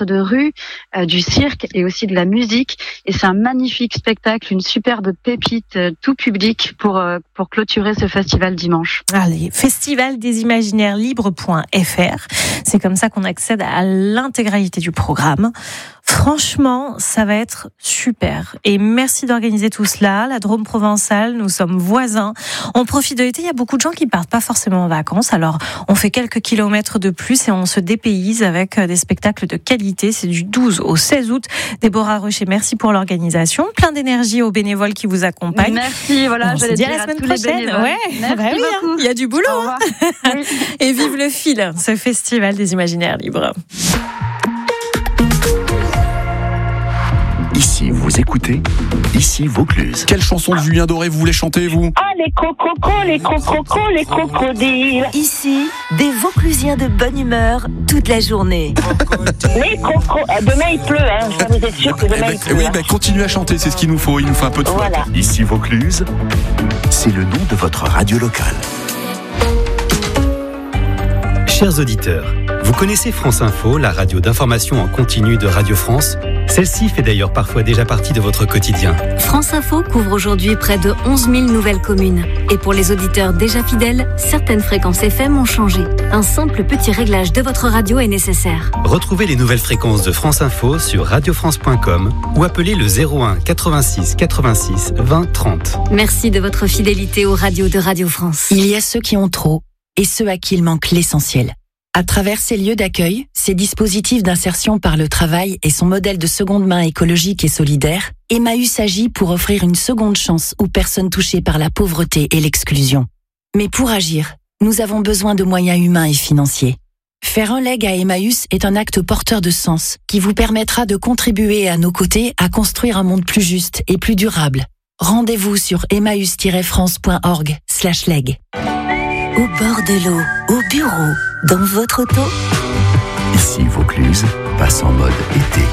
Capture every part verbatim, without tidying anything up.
théâtre de rue, euh, du cirque et aussi de la musique. Et c'est un magnifique spectacle, une superbe pépite, euh, tout public pour euh, pour clôturer ce festival dimanche. Allez, festival des imaginaires libres point f r. C'est comme ça qu'on accède à l'intégralité du programme. Franchement, ça va être super. Et merci d'organiser tout cela. La Drôme provençale, nous sommes voisins. On profite de l'été. Il y a beaucoup de gens qui partent pas forcément en vacances. Alors, on fait quelques kilomètres de plus et on se dépayse avec des spectacles de qualité. C'est du douze au seize août. Déborah Rocher, merci pour l'organisation. Plein d'énergie aux bénévoles qui vous accompagnent. Merci, voilà. On je se dit à la semaine prochaine. Ouais, merci bah oui, beaucoup. Il y a du boulot. Hein. Oui. Et vive le fil, ce festival des imaginaires libres. Ici, vous écoutez, ici Vaucluse. Quelle chanson de Julien Doré vous voulez chanter, vous? Ah, les crococos, les crococos, les crocodiles. Ici, des Vauclusiens de bonne humeur toute la journée. Les crocos. Ah, demain il pleut, hein. Ça, vous êtes sûr que demain Eh ben, il pleut. oui, hein. ben, continuez à chanter, c'est ce qu'il nous faut. Il nous faut un peu de flotte. Voilà. Ici Vaucluse, c'est le nom de votre radio locale. Chers auditeurs, vous connaissez France Info, la radio d'information en continu de Radio France? Celle-ci fait d'ailleurs parfois déjà partie de votre quotidien. France Info couvre aujourd'hui près de onze mille nouvelles communes. Et pour les auditeurs déjà fidèles, certaines fréquences F M ont changé. Un simple petit réglage de votre radio est nécessaire. Retrouvez les nouvelles fréquences de France Info sur radio france point com ou appelez le zéro un quatre-vingt-six quatre-vingt-six vingt trente. Merci de votre fidélité aux radios de Radio France. Il y a ceux qui ont trop et ceux à qui il manque l'essentiel. À travers ces lieux d'accueil, ces dispositifs d'insertion par le travail et son modèle de seconde main écologique et solidaire, Emmaüs agit pour offrir une seconde chance aux personnes touchées par la pauvreté et l'exclusion. Mais pour agir, nous avons besoin de moyens humains et financiers. Faire un leg à Emmaüs est un acte porteur de sens qui vous permettra de contribuer à nos côtés à construire un monde plus juste et plus durable. Rendez-vous sur emmaüs tiret france point org slash leg. Au bord de l'eau, au bureau, dans votre auto. Ici Vaucluse passe en mode été.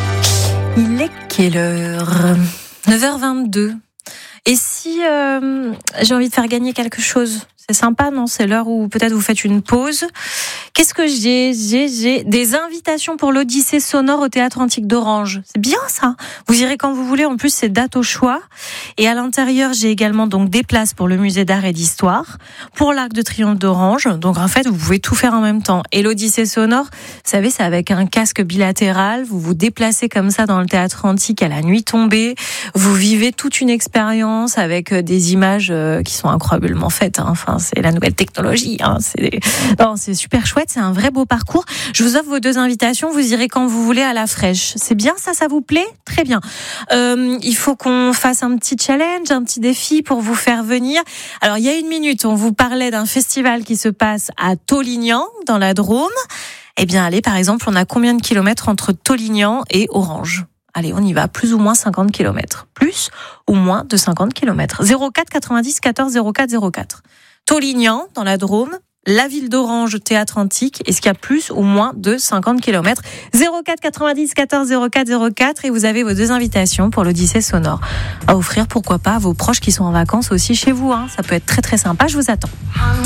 Il est quelle heure? neuf heures vingt-deux. Et si euh, j'ai envie de faire gagner quelque chose? C'est sympa, non? C'est l'heure où peut-être vous faites une pause. Qu'est-ce que j'ai? J'ai, j'ai des invitations pour l'Odyssée sonore au Théâtre Antique d'Orange. C'est bien ça. Vous irez quand vous voulez. En plus, c'est date au choix. Et à l'intérieur, j'ai également donc des places pour le Musée d'Art et d'Histoire, pour l'Arc de Triomphe d'Orange. Donc en fait, vous pouvez tout faire en même temps. Et l'Odyssée sonore, vous savez, c'est avec un casque bilatéral. Vous vous déplacez comme ça dans le Théâtre Antique à la nuit tombée. Vous vivez toute une expérience avec des images qui sont incroyablement faites. Hein. Enfin, c'est la nouvelle technologie. Hein. C'est, non, c'est super chouette. C'est un vrai beau parcours. Je vous offre vos deux invitations. Vous irez quand vous voulez à la fraîche. C'est bien ça, ça vous plaît? Très bien. Euh, il faut qu'on fasse un petit challenge, un petit défi pour vous faire venir. Alors, il y a une minute, on vous parlait d'un festival qui se passe à Taulignan, dans la Drôme. Eh bien, allez, par exemple, on a combien de kilomètres entre Taulignan et Orange? Allez, on y va, plus ou moins cinquante kilomètres. Plus ou moins de cinquante kilomètres. zéro quatre quatre-vingt-dix quatorze zéro quatre zéro quatre. Taulignan, dans la Drôme, la ville d'Orange, Théâtre Antique. Est-ce qu'il y a plus ou moins de cinquante kilomètres? zéro quatre quatre-vingt-dix quatorze zéro quatre zéro quatre et vous avez vos deux invitations pour l'Odyssée sonore à offrir, pourquoi pas, à vos proches qui sont en vacances aussi chez vous. Hein. Ça peut être très très sympa, je vous attends.